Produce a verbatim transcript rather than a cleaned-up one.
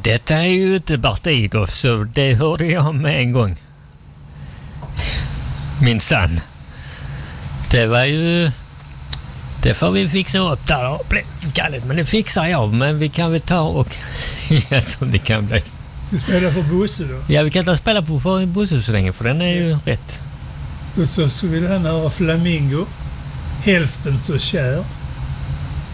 detta är ju inte Bart Igor, så det hörde jag med en gång. Min son. Det var ju... Det får vi fixa upp där och bli kalligt, men det fixar jag. Men vi kan väl ta och... jag tror det kan bli. Vi spelar för Bosse då? Ja, vi kan ta spela på för Bosse så länge, för den är ju rätt. Och så, så vill han höra Flamingo. Hälften så kär.